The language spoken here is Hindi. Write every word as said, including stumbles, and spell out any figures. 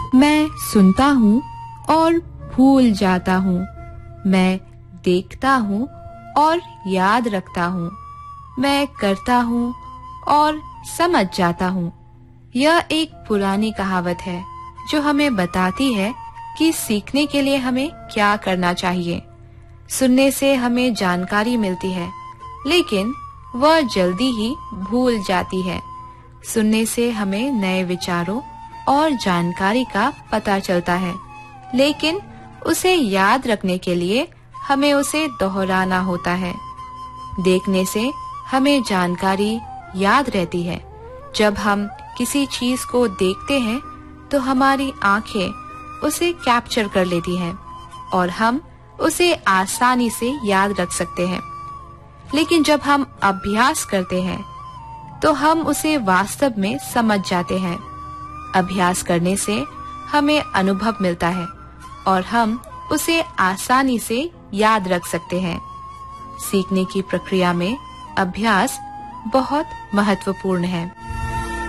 मैं सुनता हूँ और भूल जाता हूँ। मैं देखता हूँ और याद रखता हूँ। मैं करता हूँ और समझ जाता हूँ। यह एक पुरानी कहावत है जो हमें बताती है कि सीखने के लिए हमें क्या करना चाहिए। सुनने से हमें जानकारी मिलती है, लेकिन वह जल्दी ही भूल जाती है। सुनने से हमें नए विचारों और जानकारी का पता चलता है, लेकिन उसे याद रखने के लिए हमें उसे दोहराना होता है। देखने से हमें जानकारी याद रहती है। जब हम किसी चीज को देखते हैं तो हमारी आंखें उसे कैप्चर कर लेती हैं और हम उसे आसानी से याद रख सकते हैं। लेकिन जब हम अभ्यास करते हैं तो हम उसे वास्तव में समझ जाते हैं। अभ्यास करने से हमें अनुभव मिलता है और हम उसे आसानी से याद रख सकते हैं। सीखने की प्रक्रिया में अभ्यास बहुत महत्वपूर्ण है।